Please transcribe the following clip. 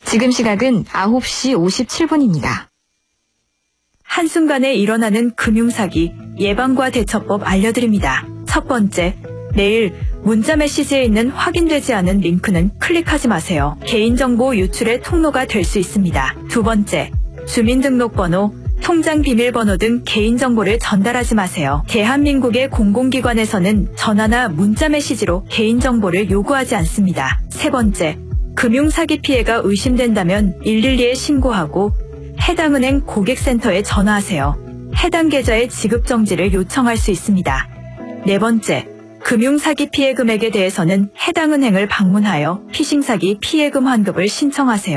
지금 시각은 9시 57분입니다. 한순간에 일어나는 금융사기 예방과 대처법 알려드립니다. 첫 번째, 내일 문자 메시지에 있는 확인되지 않은 링크는 클릭하지 마세요. 개인정보 유출의 통로가 될 수 있습니다. 두 번째, 주민등록번호, 통장 비밀번호 등 개인정보를 전달하지 마세요. 대한민국의 공공기관에서는 전화나 문자 메시지로 개인정보를 요구하지 않습니다. 세 번째, 금융사기 피해가 의심된다면 112에 신고하고 해당 은행 고객센터에 전화하세요. 해당 계좌의 지급정지를 요청할 수 있습니다. 네 번째, 금융사기 피해 금액에 대해서는 해당 은행을 방문하여 피싱사기 피해금 환급을 신청하세요.